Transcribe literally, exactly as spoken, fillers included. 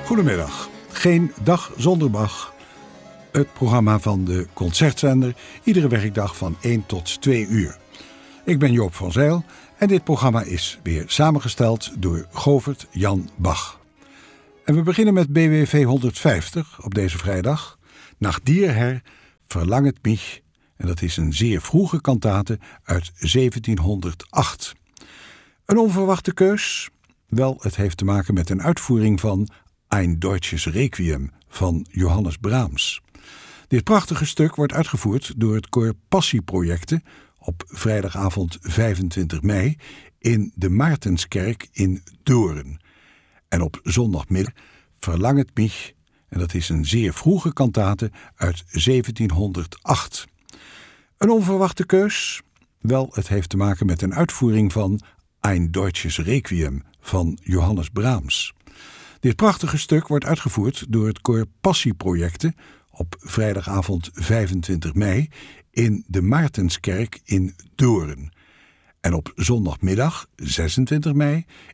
Goedemiddag. Geen dag zonder Bach. Het programma van de Concertzender. Iedere werkdag van één tot twee uur. Ik ben Joop van Zijl en dit programma is weer samengesteld door Govert Jan Bach. En we beginnen met B W V honderdvijftig op deze vrijdag. Nach dir, Herr, verlanget mich. En dat is een zeer vroege kantate uit zeventienhonderdacht. Een onverwachte keus? Wel, het heeft te maken met een uitvoering van Ein Deutsches Requiem van Johannes Brahms. Dit prachtige stuk wordt uitgevoerd door het koor Passieprojecten op vrijdagavond vijfentwintig mei in de Maartenskerk in Doorn. En op zondagmiddag Verlanget mich, en dat is een zeer vroege kantate uit zeventienhonderdacht. Een onverwachte keus? Wel, het heeft te maken met een uitvoering van Ein Deutsches Requiem van Johannes Brahms. Dit prachtige stuk wordt uitgevoerd door het koor Passieprojecten op vrijdagavond vijfentwintig mei in de Maartenskerk in Doorn. En op zondagmiddag zesentwintig mei